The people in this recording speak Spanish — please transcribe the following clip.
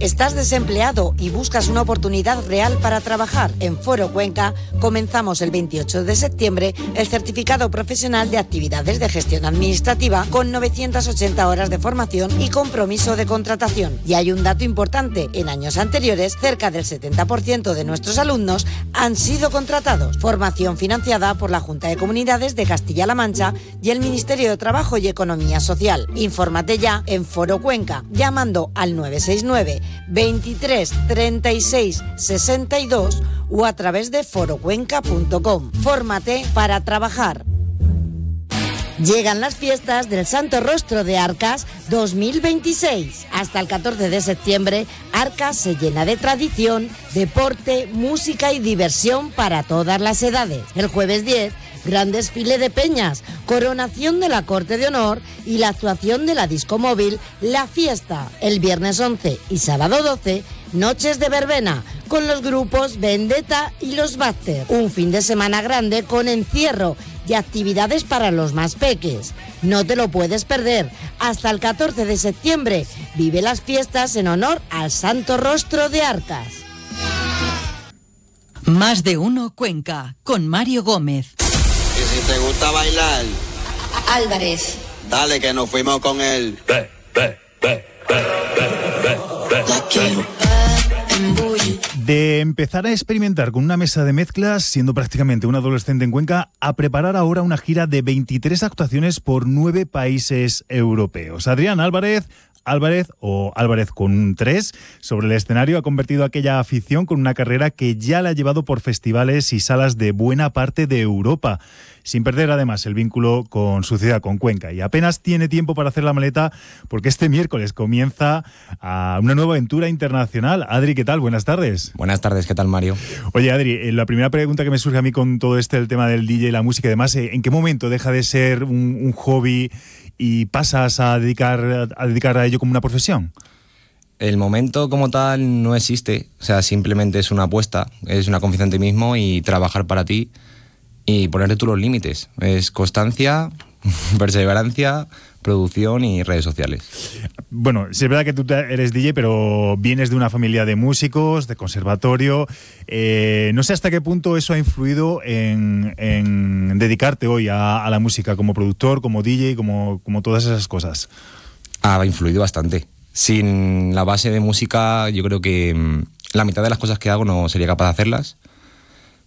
¿Estás desempleado y buscas una oportunidad real para trabajar? En Foro Cuenca comenzamos el 28 de septiembre el certificado profesional de actividades de gestión administrativa con 980 horas de formación y compromiso de contratación. Y hay un dato importante: en años anteriores, cerca del 70% de nuestros alumnos han sido contratados. Formación financiada por la Junta de Comunidades de Castilla-La Mancha y el Ministerio de Trabajo y Economía Social. Infórmate ya en Foro Cuenca, llamando al 969 23 36 62 o a través de forocuenca.com. Fórmate para trabajar. Llegan las fiestas del Santo Rostro de Arcas 2026. Hasta el 14 de septiembre, Arcas se llena de tradición, deporte, música y diversión para todas las edades. El jueves 10, gran desfile de peñas, coronación de la Corte de Honor y la actuación de la disco móvil La Fiesta. El viernes 11 y sábado 12, noches de verbena, con los grupos Vendetta y los Bacter. Un fin de semana grande con encierro y actividades para los más peques. No te lo puedes perder. Hasta el 14 de septiembre, vive las fiestas en honor al Santo Rostro de Arcas. Más de uno Cuenca, con Mario Gómez. Y si te gusta bailar, Álvarez. Dale que nos fuimos con él. La quiero en bully. De empezar a experimentar con una mesa de mezclas, siendo prácticamente un adolescente en Cuenca, a preparar ahora una gira de 23 actuaciones por 9 países europeos. Adrián Álvarez o Álvarez con un 3, sobre el escenario ha convertido aquella afición con una carrera que ya la ha llevado por festivales y salas de buena parte de Europa, sin perder además el vínculo con su ciudad, con Cuenca. Y apenas tiene tiempo para hacer la maleta porque este miércoles comienza una nueva aventura internacional. Adri, ¿qué tal? Buenas tardes. Buenas tardes, ¿qué tal, Mario? Oye, Adri, la primera pregunta que me surge a mí con todo el tema del DJ y la música y demás, ¿en qué momento deja de ser un hobby y pasas a dedicar a ello como una profesión? El momento como tal no existe, o sea, simplemente es una apuesta, es una confianza en ti mismo y trabajar para ti y ponerte tú los límites. Es constancia, perseverancia, producción y redes sociales. Bueno, sí es verdad que tú eres DJ, pero vienes de una familia de músicos, de conservatorio. No sé hasta qué punto eso ha influido en dedicarte hoy a la música como productor, como DJ, como todas esas cosas. Ha influido bastante. Sin la base de música, yo creo que la mitad de las cosas que hago no sería capaz de hacerlas.